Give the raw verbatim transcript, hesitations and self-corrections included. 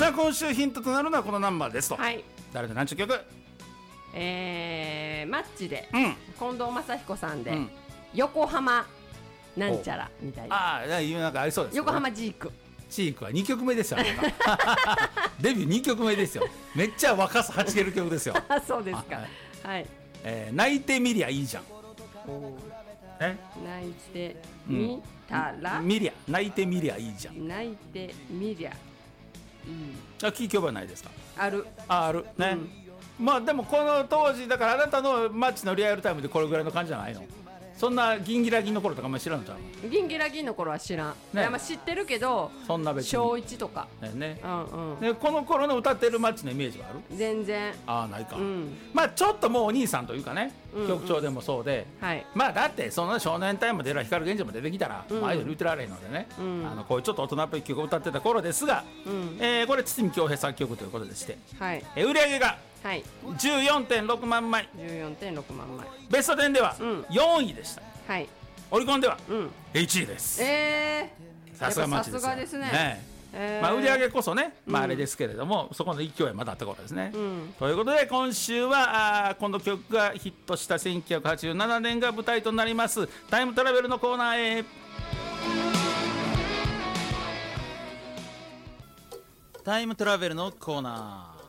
さあ今週ヒントとなるのはこのナンバーですと、 はい、 誰で何ちゅう曲？ えー、マッチで、 うん、 近藤正彦さんで、 うん、 横浜なんちゃらみたいな。 ああ、なんかありそうです、ね、 横浜ジーク。 チークはにきょくめですよデビューにきょくめですよ。めっちゃ若さはちける曲ですよあ、そうですか。 はい、 はい、 えー、泣いてみりゃいいじゃん。え泣いてみたら、 うん、みりゃ泣いてみりゃいいじゃん。 泣いてみりゃいい。 あ、聞き覚えないですか？ ある。 あ、あるね、うん、まあでもこの当時だからあなたのマッチのリアルタイムでこれぐらいの感じじゃないの？そんなギンギラギンの頃とかあんまり知らんのちゃうの？ ギンギラギンの頃は知らん、ね、いやまあ知ってるけど、 そんな別に小いちとか、 ねね、 うんうん、 でこの頃の歌ってるマッチのイメージはある？ 全然。 ああ、ないか、 うん、 まあちょっともうお兄さんというかね、 うんうん、 曲調でもそうで、 はい、 まあだってその少年隊も出る光源氏も出てきたら、うん、アイドル言ってられへんのでね、うん、あのこういうちょっと大人っぽい曲を歌ってた頃ですが、うん、えー、これ堤恭平作曲ということでして、はい、えー、売り上げがはい、 じゅうよんてんろくまんまい、 じゅうよんてんろくまんまい、 ベストじゅうではよんいでした、 はい、 オリコンでは、 うん、 いちいです。 えー、 さすがマッチですよ。 さすがですね。 ね、えー、まあ売り上げこそね、まああれですけれども、うん、そこの勢いはまだあった頃ですね、うん、ということで今週はあこの曲がヒットしたせんきゅうひゃくはちじゅうななねんが舞台となりますタイムトラベルのコーナーへ。タイムトラベルのコーナー、